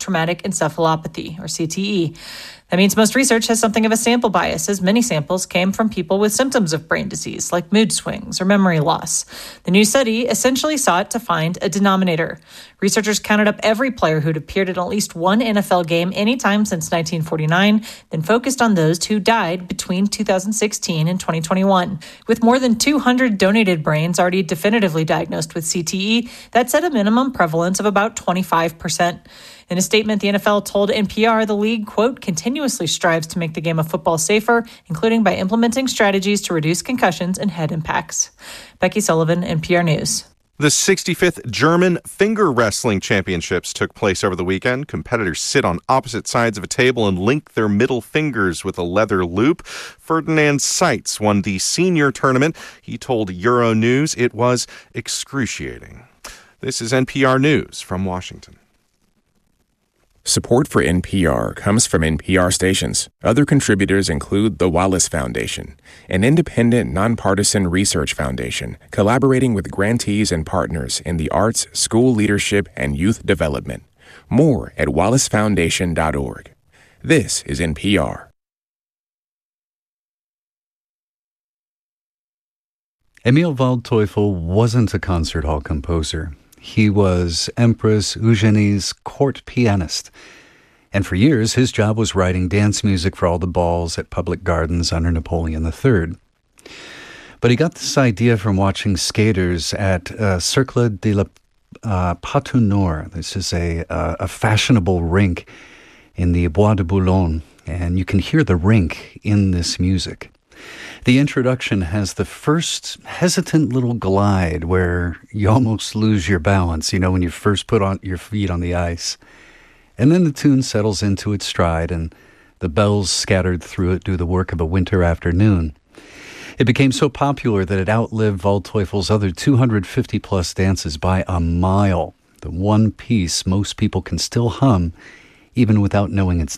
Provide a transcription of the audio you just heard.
traumatic encephalopathy, or CTE. That means most research has something of a sample bias, as many samples came from people with symptoms of brain disease, like mood swings or memory loss. The new study essentially sought to find a denominator. Researchers counted up every player who'd appeared in at least one NFL game anytime since 1949, then focused on those who died between 2016 and 2021. With more than 200 donated brains already definitively diagnosed with CTE, that set a minimum prevalence of about 25%. In a statement, the NFL told NPR the league, quote, continuously strives to make the game of football safer, including by implementing strategies to reduce concussions and head impacts. Becky Sullivan, NPR News. The 65th German Finger Wrestling Championships took place over the weekend. Competitors sit on opposite sides of a table and link their middle fingers with a leather loop. Ferdinand Seitz won the senior tournament. He told Euronews it was excruciating. This is NPR News from Washington. Support for NPR comes from NPR stations. Other contributors include the Wallace Foundation, an independent, nonpartisan research foundation collaborating with grantees and partners in the arts, school leadership, and youth development. More at wallacefoundation.org. This is NPR. Emil Waldteufel wasn't a concert hall composer. He was Empress Eugenie's court pianist. And for years, his job was writing dance music for all the balls at public gardens under Napoleon III. But he got this idea from watching skaters at Cercle de la Pâte Nord. This is a fashionable rink in the Bois de Boulogne, and you can hear the rink in this music. The introduction has the first hesitant little glide where you almost lose your balance, when you first put on your feet on the ice. And then the tune settles into its stride and the bells scattered through it do the work of a winter afternoon. It became so popular that it outlived Waldteufel's other 250-plus dances by a mile. The one piece most people can still hum even without knowing its